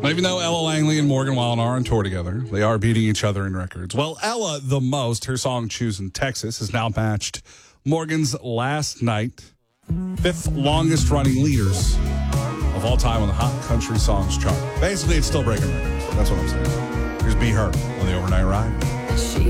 But even though Ella Langley and Morgan Wallen are on tour together, they are beating each other in records. Well, Ella the most, her song Choosing Texas, has now matched Morgan's Last Night, 5th longest running leaders of all time on the Hot Country Songs chart. Basically, it's still breaking records. That's what I'm saying. Here's Be Her on the Overnight Ride. She